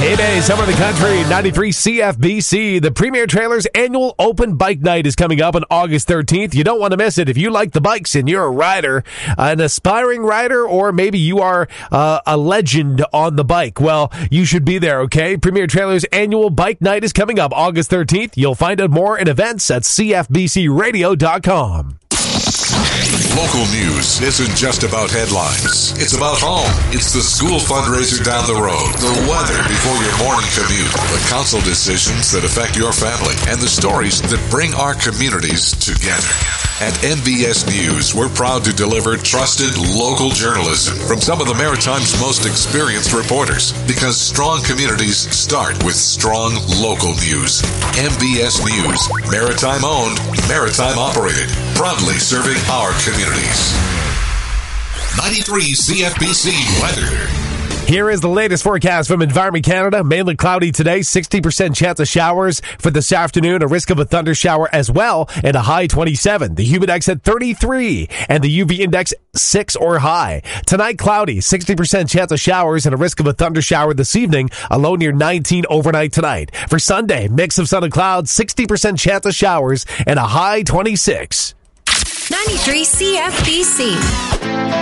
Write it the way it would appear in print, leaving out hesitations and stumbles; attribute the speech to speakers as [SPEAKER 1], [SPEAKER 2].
[SPEAKER 1] Hey, man, summer in the country, 93 CFBC. The Premier Trailers annual open bike night is coming up on August 13th. You don't want to miss it. If you like the bikes and you're a rider, an aspiring rider, or maybe you are a legend on the bike, well, you should be there, okay? Premier Trailers annual bike night is coming up August 13th. You'll find out more in events at cfbcradio.com.
[SPEAKER 2] Local news isn't just about headlines. It's about home. It's the school fundraiser down the road, the weather before your morning commute, the council decisions that affect your family, and the stories that bring our communities together. At MBS News, we're proud to deliver trusted local journalism from some of the Maritime's most experienced reporters, because strong communities start with strong local news. MBS News, Maritime owned, Maritime operated, proudly serving our communities. 93 CFBC weather.
[SPEAKER 1] Here is the latest forecast from Environment Canada. Mainly cloudy today, 60% chance of showers for this afternoon, a risk of a thunder shower as well, and a high 27. The humidex at 33, and the UV index 6 or high. Tonight, cloudy, 60% chance of showers and a risk of a thunder shower this evening, a low near 19 overnight tonight. For Sunday, mix of sun and clouds, 60% chance of showers, and a high 26.
[SPEAKER 3] 93 CFBC.